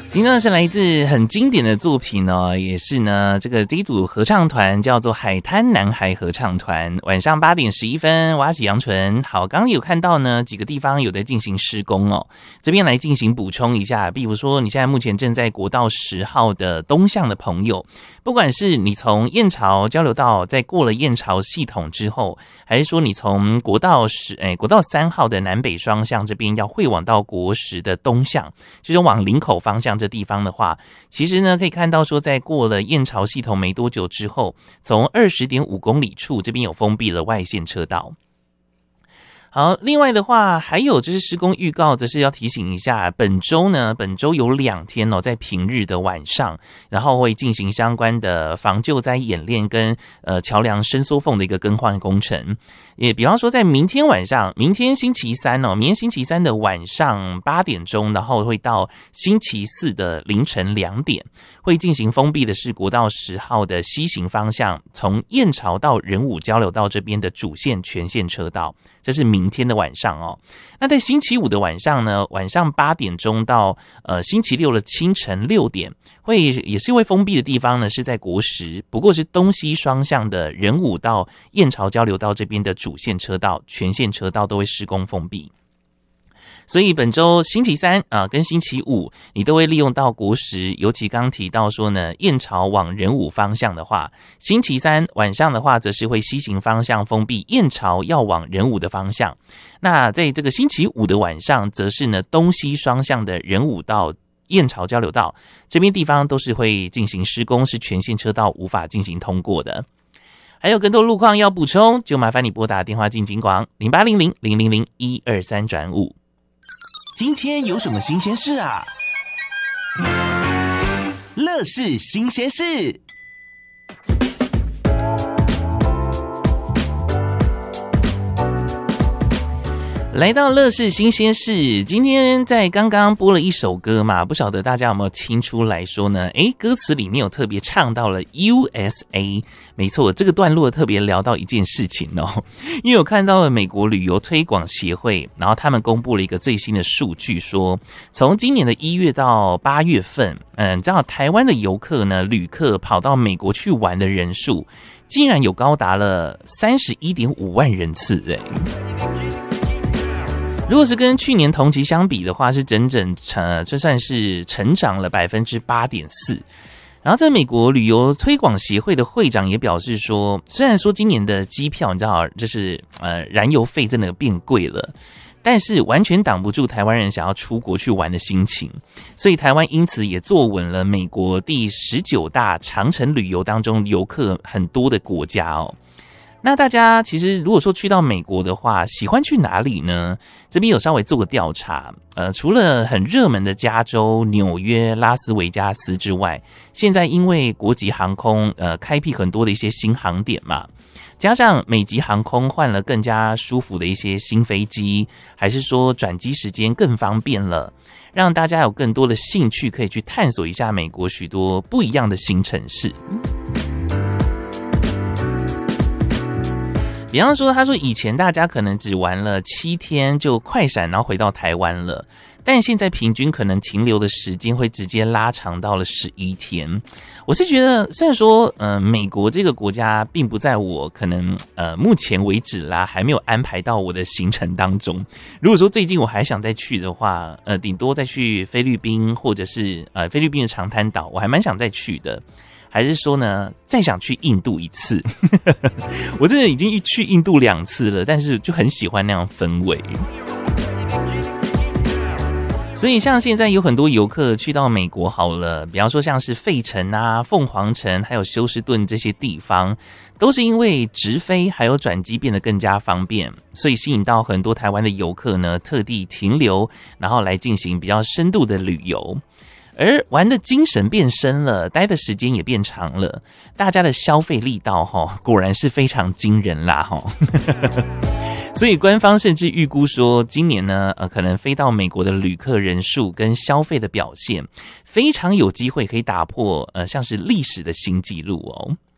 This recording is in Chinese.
今天呢是来自很经典的作品哦，也是呢这一组合唱团叫做海滩男孩合唱团，晚上8点11分挖起阳春。好，刚刚有看到呢几个地方有在进行施工哦，这边来进行补充一下，比如说你现在目前正在国道10号的东向的朋友，不管是你从燕巢交流道在过了燕巢系统之后，还是说你从国道3号的南北双向这边要会往到国10的东向，就是往林口方向这地方的话，其实呢可以看到说在过了燕巢系统没多久之后，从20.5公里处这边有封闭了外线车道。好，另外的话还有就是施工预告，则是要提醒一下，本周有2天哦，在平日的晚上，然后会进行相关的防救灾演练跟桥梁伸缩缝的一个更换工程。也比方说在明天晚上，明天星期三的晚上8点钟，然后会到星期四的凌晨2点，会进行封闭的是国道10号的西行方向，从燕巢到仁武交流道这边的主线全线车道。这是明天的晚上哦。那在星期五的晚上呢，晚上8点钟到星期六的清晨6点，也是会封闭的地方呢，是在国10，不过是东西双向的仁武到燕巢交流道这边的主线车道，全线车道都会施工封闭。所以本周星期三跟星期五你都会利用到国10，尤其刚提到说呢，燕巢往仁武方向的话，星期三晚上的话则是会西行方向封闭燕巢要往仁武的方向。那在这个星期五的晚上，则是呢东西双向的仁武到燕巢交流道这边地方都是会进行施工，是全线车道无法进行通过的。还有更多路况要补充，就麻烦你拨打电话进警广0800-000-123-5。 今天有什么新鲜事啊？乐事新鲜事。 来到乐事新鲜事，今天在刚刚播了一首歌嘛，不晓得大家有没有听出来说呢？歌词里面有特别唱到了 USA， 没错，这个段落特别聊到一件事情哦，因为我看到了美国旅游推广协会，然后他们公布了一个最新的数据说，从今年的1月到8月份，你知道台湾的游客呢，旅客跑到美国去玩的人数，竟然有高达了 31.5 万人次如果是跟去年同期相比的话，是整这算是成长了 8.4%。然后在美国旅游推广协会的会长也表示说，虽然说今年的机票你知道就是燃油费真的变贵了，但是完全挡不住台湾人想要出国去玩的心情，所以台湾因此也坐稳了美国第19大长程旅游当中游客很多的国家哦。那大家其实如果说去到美国的话，喜欢去哪里呢？这边有稍微做个调查，除了很热门的加州、纽约、拉斯维加斯之外，现在因为国际航空开辟很多的一些新航点嘛，加上美籍航空换了更加舒服的一些新飞机，还是说转机时间更方便了，让大家有更多的兴趣可以去探索一下美国许多不一样的新城市。比方说他说以前大家可能只玩了7天就快闪然后回到台湾了，但现在平均可能停留的时间会直接拉长到了11天。我是觉得虽然说美国这个国家并不在我可能目前为止啦还没有安排到我的行程当中，如果说最近我还想再去的话，顶多再去菲律宾或者是菲律宾的长滩岛，我还蛮想再去的。还是说呢再想去印度一次我真的已经去印度2次了，但是就很喜欢那样氛围。所以像现在有很多游客去到美国好了，比方说像是费城啊、凤凰城还有休斯顿这些地方，都是因为直飞还有转机变得更加方便，所以吸引到很多台湾的游客呢特地停留，然后来进行比较深度的旅游。而玩的精神变深了，待的时间也变长了，大家的消费力道果然是非常惊人啦所以官方甚至预估说，今年呢可能飞到美国的旅客人数跟消费的表现，非常有机会可以打破像是历史的新纪录哦。